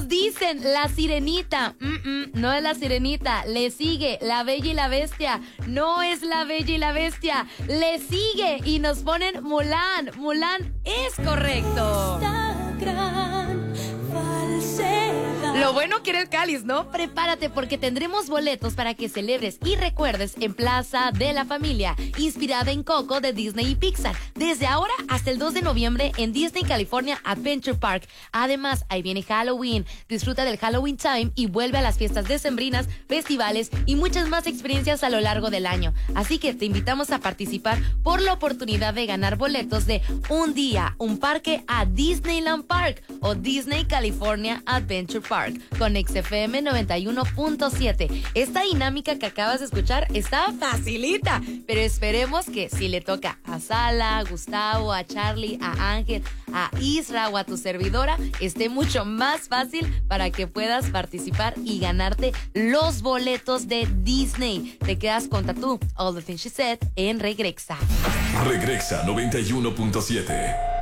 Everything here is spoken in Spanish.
Nos dicen La Sirenita. No es La Sirenita. Le sigue La Bella y la Bestia. No es La Bella y la Bestia. Le sigue y nos ponen Mulan. Mulan es correcto. Lo bueno que era el cáliz, ¿no? Prepárate porque tendremos boletos para que celebres y recuerdes en Plaza de la Familia, inspirada en Coco de Disney y Pixar, desde ahora hasta el 2 de noviembre en Disney California Adventure Park. Además, ahí viene Halloween. Disfruta del Halloween Time y vuelve a las fiestas decembrinas, festivales y muchas más experiencias a lo largo del año. Así que te invitamos a participar por la oportunidad de ganar boletos de un día, un parque a Disneyland Park o Disney California Adventure Park con XFM 91.7. Esta dinámica que acabas de escuchar está facilita, pero esperemos que si le toca a Sala, a Gustavo, a Charlie, a Ángel, a Isra o a tu servidora, esté mucho más fácil para que puedas participar y ganarte los boletos de Disney. Te quedas con Tatú, All the Things She Said en Regrexa. Regrexa 91.7.